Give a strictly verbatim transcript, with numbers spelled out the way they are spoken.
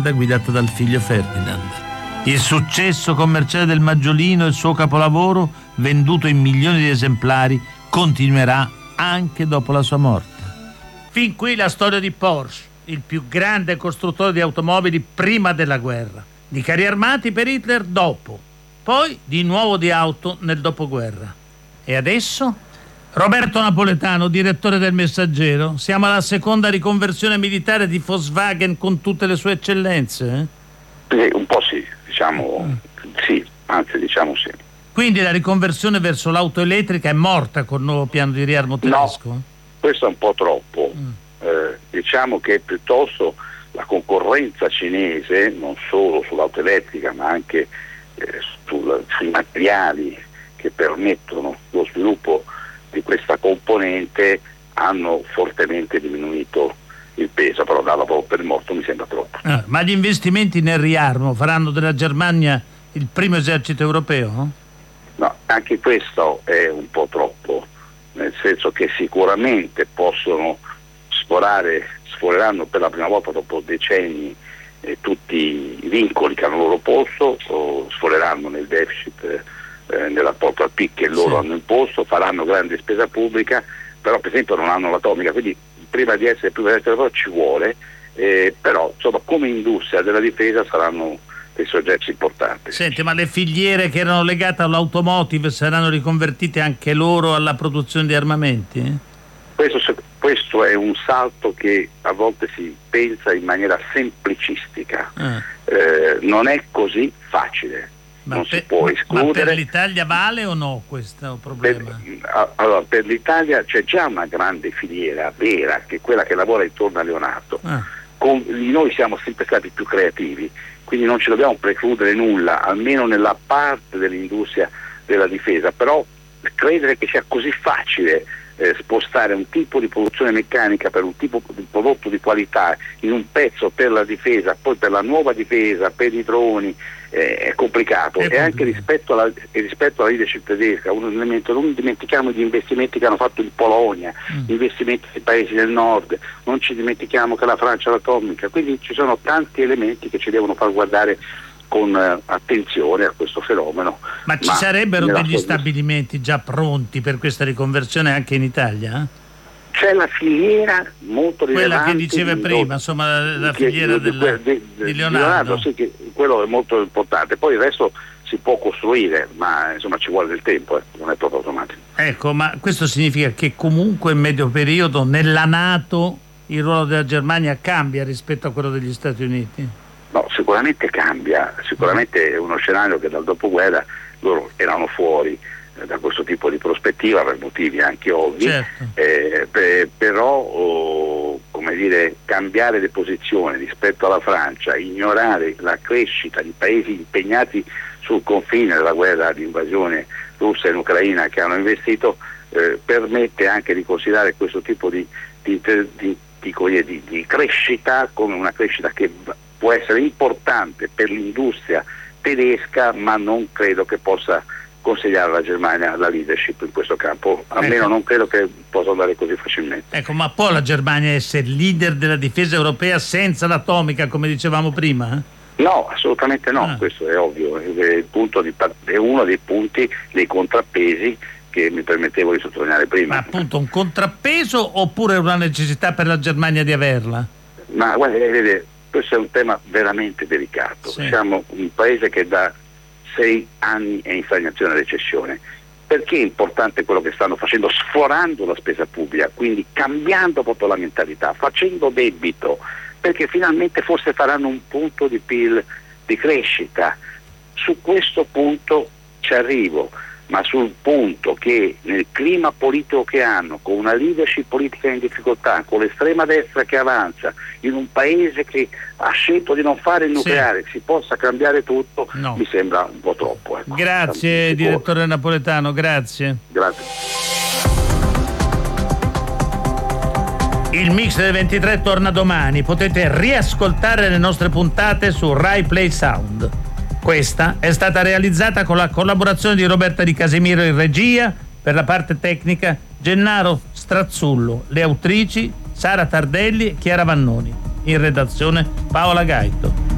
Honda guidata dal figlio Ferdinand. Il successo commerciale del Maggiolino e il suo capolavoro, venduto in milioni di esemplari, continuerà anche dopo la sua morte. Fin qui la storia di Porsche, il più grande costruttore di automobili prima della guerra, di carri armati per Hitler dopo, poi di nuovo di auto nel dopoguerra. E adesso? Roberto Napoletano, direttore del Messaggero, siamo alla seconda riconversione militare di Volkswagen con tutte le sue eccellenze? Eh? Eh, un po' sì, diciamo mm. sì, anzi diciamo sì. Quindi la riconversione verso l'auto elettrica è morta col nuovo piano di riarmo tedesco? No, questo è un po' troppo. Mm. Eh, diciamo che piuttosto la concorrenza cinese, non solo sull'auto elettrica ma anche eh, sul, sui materiali che permettono lo sviluppo di questa componente, hanno fortemente diminuito il peso, però darla proprio per morto mi sembra troppo. Ah, ma gli investimenti nel riarmo faranno della Germania il primo esercito europeo? No, anche questo è un po' troppo, nel senso che sicuramente possono sforare, sforeranno per la prima volta dopo decenni eh, tutti i vincoli che hanno loro posto, o sforeranno nel deficit eh, nel rapporto al P I B che loro sì. hanno imposto, faranno grande spesa pubblica, però per esempio non hanno l'atomica, quindi prima di essere più esercito ci vuole, eh, però insomma come industria della difesa saranno dei soggetti importanti. Senti, ma le filiere che erano legate all'automotive saranno riconvertite anche loro alla produzione di armamenti? Questo, questo è un salto che a volte si pensa in maniera semplicistica, ah. eh, non è così facile, ma non per, si può escludere. Ma per l'Italia vale o no questo problema? Per, allora, per l'Italia c'è già una grande filiera vera, che è quella che lavora intorno a Leonardo. Ah. Con, noi siamo sempre stati più creativi, quindi non ci dobbiamo precludere nulla, almeno nella parte dell'industria della difesa, però credere che sia così facile eh, spostare un tipo di produzione meccanica per un tipo di prodotto di qualità in un pezzo per la difesa, poi per la nuova difesa, per i droni, eh, è complicato. È e anche rispetto alla, rispetto alla leadership tedesca, un elemento, non dimentichiamo gli investimenti che hanno fatto in Polonia, mm. gli investimenti dei paesi del nord, non ci dimentichiamo che la Francia ha l'atomica, quindi ci sono tanti elementi che ci devono far guardare con uh, attenzione a questo fenomeno. Ma ci ma sarebbero degli sua... stabilimenti già pronti per questa riconversione anche in Italia? Eh? C'è la filiera molto rilevante, quella che diceva di, prima, insomma la, la che, filiera di, del, di, di, di Leonardo, Leonardo sì, che quello è molto importante, poi il resto si può costruire, ma insomma ci vuole del tempo, eh, non è proprio automatico. Ecco, ma questo significa che comunque in medio periodo nella NATO il ruolo della Germania cambia rispetto a quello degli Stati Uniti? No, sicuramente cambia, sicuramente è uno scenario che dal dopoguerra loro erano fuori eh, da questo tipo di prospettiva per motivi anche ovvi, certo. eh, per, però oh, come dire, cambiare le posizioni rispetto alla Francia, ignorare la crescita di paesi impegnati sul confine della guerra di invasione russa in Ucraina che hanno investito, eh, permette anche di considerare questo tipo di, di, di, di, di, di crescita come una crescita che può essere importante per l'industria tedesca, ma non credo che possa consegnare alla Germania la leadership in questo campo, almeno ecco. non credo che possa andare così facilmente. Ecco, ma può la Germania essere leader della difesa europea senza l'atomica, come dicevamo prima? No, assolutamente no, ah. questo è ovvio, è, il punto di, è uno dei punti, dei contrappesi che mi permettevo di sottolineare prima. Ma appunto un contrappeso oppure una necessità per la Germania di averla? Ma guarda, vedete, questo è un tema veramente delicato. Sì. Siamo un paese che da sei anni è in stagnazione e recessione. Perché è importante quello che stanno facendo, sforando la spesa pubblica, quindi cambiando proprio la mentalità, facendo debito, perché finalmente forse faranno un punto di P I L di crescita. Su questo punto ci arrivo, ma sul punto che nel clima politico che hanno, con una leadership politica in difficoltà, con l'estrema destra che avanza, in un paese che ha scelto di non fare il nucleare, sì. si possa cambiare tutto, no. mi sembra un po' troppo. Ecco. Grazie direttore Napoletano, grazie. Grazie. Il Mix delle ventitré torna domani, potete riascoltare le nostre puntate su Rai Play Sound. Questa è stata realizzata con la collaborazione di Roberta Di Casimiro in regia, per la parte tecnica Gennaro Strazzullo, le autrici Sara Tardelli e Chiara Vannoni, in redazione Paola Gaito.